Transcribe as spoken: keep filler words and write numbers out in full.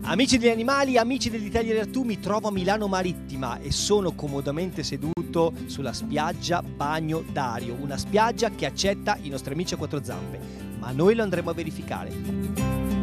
Amici degli animali, amici dell'Italia Virtù, mi trovo a Milano Marittima e sono comodamente seduto sulla spiaggia Bagno Dario, una spiaggia che accetta i nostri amici a quattro zampe, ma noi lo andremo a verificare.